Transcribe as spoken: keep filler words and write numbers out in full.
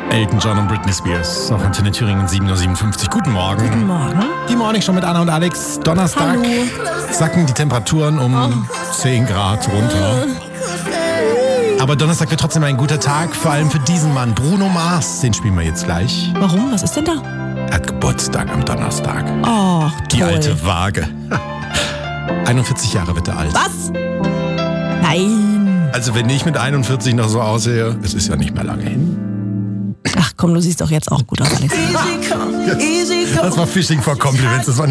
Elton John und Britney Spears auf Antenne Thüringen sieben Uhr siebenundfünfzig. Guten Morgen. Guten Morgen. Die Morning Show mit Anna und Alex. Donnerstag Hallo. sacken die Temperaturen um oh. zehn Grad runter. Aber Donnerstag wird trotzdem ein guter Tag, vor allem für diesen Mann. Bruno Mars, den spielen wir jetzt gleich. Warum? Was ist denn da? Er hat Geburtstag am Donnerstag. Oh, Die toll. alte Waage. einundvierzig Jahre wird er alt. Was? Nein. Also wenn ich mit einundvierzig noch so aussehe, es ist ja nicht mehr lange hin. Ach komm, du siehst doch jetzt auch gut aus, Alex. Das war Fishing for Compliments. Das war